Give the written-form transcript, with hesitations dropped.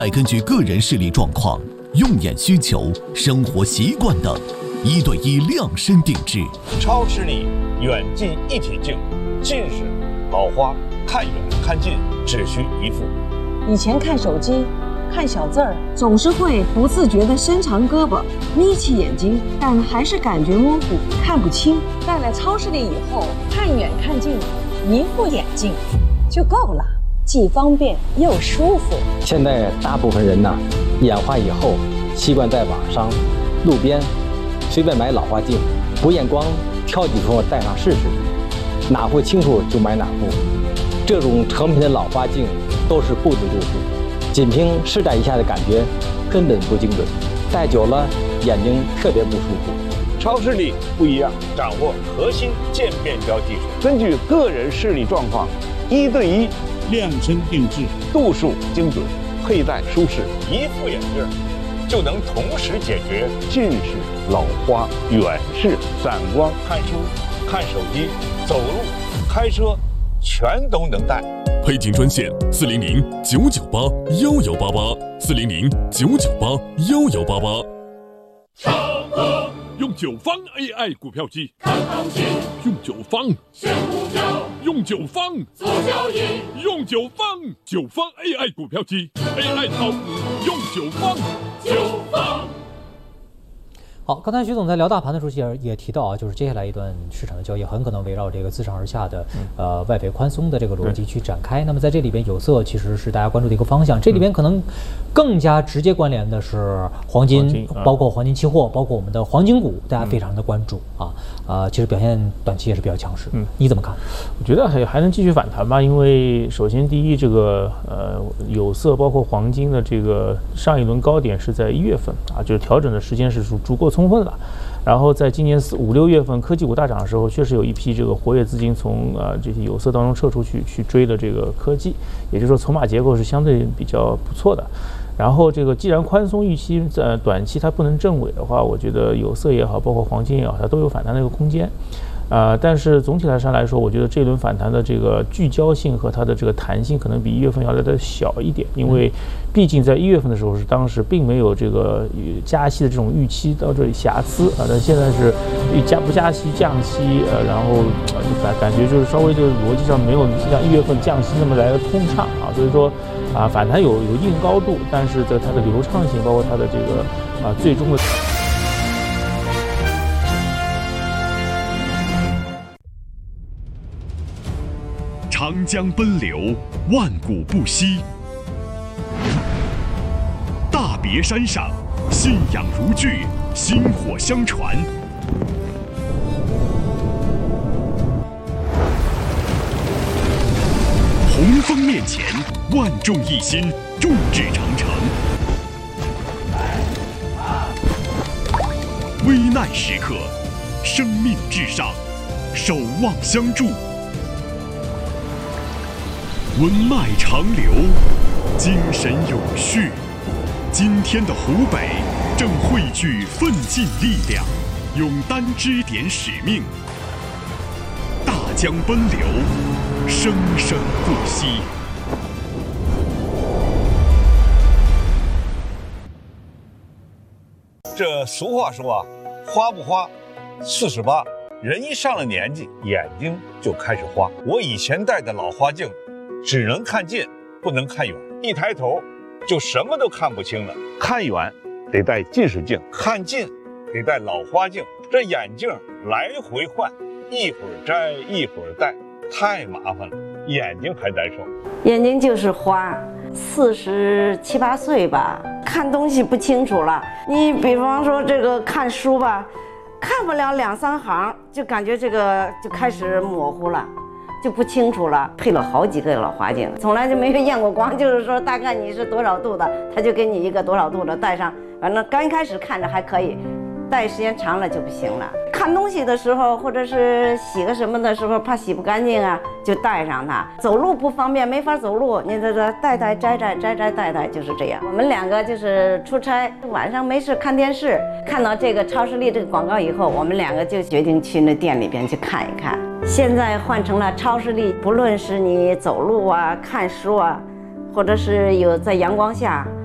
还根据个人视力状况、用眼需求、生活习惯等，1对1量身定制。 超视力远近一体镜，近视、老花看远看近只需1副。 以前看手机、看小字儿，总是会不自觉地伸长胳膊、眯起眼睛，但还是感觉模糊，看不清。戴了超视力以后，看远看近，1副眼镜就够了，既方便又舒服。 现在大部分人呢，眼花以后习惯在网上、路边随便买老花镜，不验光挑几副戴上试试，哪副清楚就买哪副。这种成品的老花镜都是固定度数，仅凭试戴一下的感觉根本不精准，戴久了眼睛特别不舒服。 超视力不一样，掌握核心渐变焦技术，根据个人视力状况，1对1 量身定制， 度数精准，佩戴舒适，1副眼镜就能同时解决近视、老花、远视、散光、看书、看手机、走路、开车，全都能戴。 配件专线400-998-1188，400-998-1188。 超哥用9方 AI 股票机看行情，用9方选股票，用9方做交易，用9方9方 AI 股票机 AI 炒股用9方9方。 好，刚才徐总在聊大盘的时候也提到啊，就是接下来一段市场的交易很可能围绕这个自上而下的外围宽松的这个逻辑去展开。那么在这里边，有色其实是大家关注的一个方向。这里边可能更加直接关联的是黄金，包括黄金期货，包括我们的黄金股，大家非常的关注啊。其实表现短期也是比较强势。你怎么看？ 我觉得还能继续反弹吧，因为首先第一，这个有色包括黄金的这个上一轮高点是在1月份啊，就是调整的时间是足够充分了。然后在今年5、6月份科技股大涨的时候，确实有一批这个活跃资金从这些有色当中撤出去追的这个科技，也就是说筹码结构是相对比较不错的。然后这个既然宽松预期在短期它不能正尾的话，我觉得有色也好，包括黄金也好，它都有反弹的一个空间。但是总体上来说，我觉得这轮反弹的这个聚焦性和它的这个弹性可能比1月份要来的小一点，因为毕竟在1月份的时候是当时并没有这个加息的这种预期到这里瑕疵啊，但现在是不加息降息，然后感觉就是稍微就是逻辑上没有像1月份降息那么来的通畅啊，所以说反弹有一定高度，但是在它的流畅性，包括它的这个最终的。 长江奔流，万古不息。大别山上，信仰如炬，薪火相传。洪峰面前，万众一心，众志成城。危难时刻，生命至上，守望相助。文脉长流，精神永续。今天的湖北正汇聚奋进力量，勇担支点使命。大江奔流，生生不息。 这俗话说啊，花不花48，人一上了年纪，眼睛就开始花。我以前戴的老花镜只能看近，不能看远，一抬头就什么都看不清了。看远得戴近视镜，看近得戴老花镜，这眼镜来回换，一会儿摘一会儿戴，太麻烦了，眼睛还难受。 眼睛就是花，47、8岁吧，看东西不清楚了。你比方说这个看书吧，看不了2、3行，就感觉这个就开始模糊了。就不清楚了，配了好几个老花镜，从来就没有验过光，就是说大概你是多少度的，他就给你一个多少度的戴上，反正刚开始看着还可以，戴时间长了就不行了。看东西的时候，或者是洗个什么的时候，怕洗不干净啊，就戴上它。走路不方便，没法走路，你这戴戴，就是这样。我们2个就是出差，晚上没事看电视，看到这个超视力这个广告以后，我们2个就决定去那店里边去看一看。现在换成了超视力，不论是你走路啊、看书啊，或者是有在阳光下